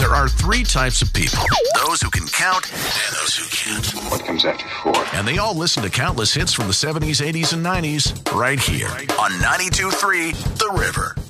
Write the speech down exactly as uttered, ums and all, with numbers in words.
There are three types of people. Those who can count and those who can't. What comes after four? And they all listen to countless hits from the seventies, eighties, and nineties right here on ninety-two point three The River.